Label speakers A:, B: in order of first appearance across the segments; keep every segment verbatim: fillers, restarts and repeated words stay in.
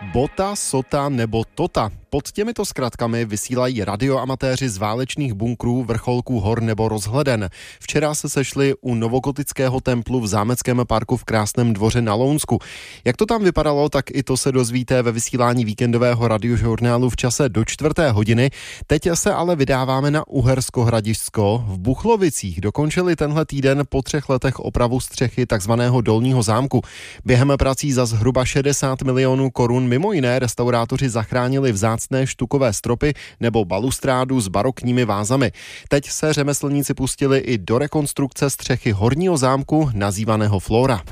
A: Bota, Sota nebo Tota. Pod těmito zkratkami vysílají radioamatéři z válečných bunkrů, vrcholků hor nebo rozhleden. Včera se sešli u novogotického templu v zámeckém parku v Krásném Dvoře na Lounsku. Jak to tam vypadalo, tak i to se dozvíte ve vysílání víkendového radiožurnálu v čase do čtvrté hodiny. Teď se ale vydáváme na Uhersko Hradišťsko. V Buchlovicích dokončili tenhle týden po třech letech opravu střechy takzvaného Dolního zámku. Během prací za zhruba šedesát milionů korun mimo jiné restaurátoři zachránili vzácné štukové stropy nebo balustrádu s barokními vázami. Teď se řemeslníci pustili i do rekonstrukce střechy horního zámku nazývaného Flora.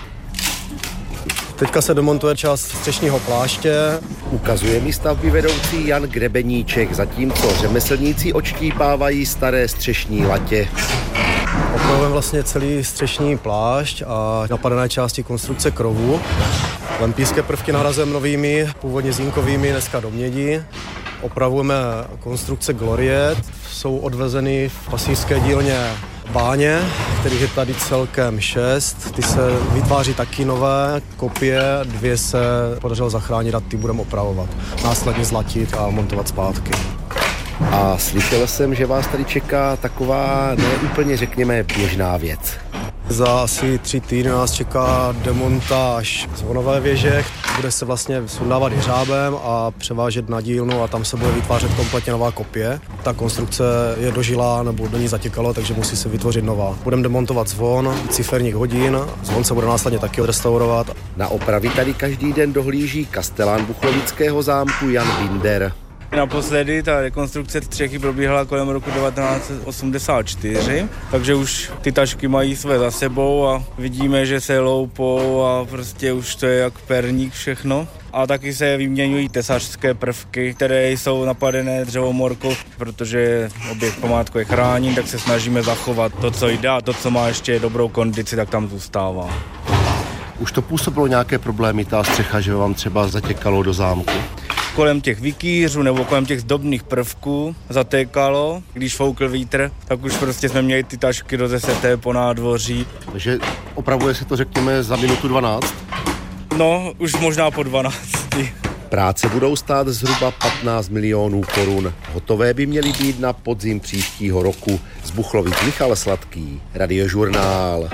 B: Teďka se demontuje část střešního pláště.
C: Ukazuje mi stavby vedoucí Jan Grebeníček, zatímco řemeslníci odštípávají staré střešní latě.
B: Opravujeme vlastně celý střešní plášť a napadené části konstrukce krovu. Lempířské prvky nahrazujeme novými, původně zínkovými, dneska do mědi. Opravujeme konstrukce gloriet, jsou odvezeny v pasířské dílně báně, kterých je tady celkem šest. Ty se vytváří taky nové kopie, dvě se podařilo zachránit a ty budeme opravovat. Následně zlatit a montovat zpátky.
C: A slyšel jsem, že vás tady čeká taková neúplně, řekněme, běžná věc.
B: Za asi tři týdny nás čeká demontáž zvonové věže, bude se vlastně sundávat jeřábem a převážet na dílnu a tam se bude vytvářet kompletně nová kopie. Ta konstrukce je dožilá nebo do ní zatěkalo, takže musí se vytvořit nová. Budeme demontovat zvon, ciferník hodin, zvon se bude následně taky odrestaurovat.
C: Na opravy tady každý den dohlíží kastelán Buchlovického zámku Jan Binder.
D: Naposledy ta rekonstrukce střechy probíhala kolem roku devatenáct osmdesát čtyři, takže už ty tašky mají své za sebou a vidíme, že se loupou a prostě už to je jak perník všechno. A taky se vyměňují tesařské prvky, které jsou napadené dřevomorkou, protože objekt památku je chráněn, tak se snažíme zachovat to, co jde a to, co má ještě dobrou kondici, tak tam zůstává.
C: Už to působilo nějaké problémy, ta střecha, že vám třeba zatěkalo do zámku?
D: Kolem těch vikýřů nebo kolem těch zdobných prvků zatékalo, když foukl vítr, tak už prostě jsme měli ty tašky rozeseté po nádvoří.
C: Takže opravuje se to, řekněme, za minutu dvanáct?
D: No, už možná po dvanácti.
C: Práce budou stát zhruba patnáct milionů korun. Hotové by měly být na podzim příštího roku. Z Buchlovic Michal Sladký, Radiožurnál.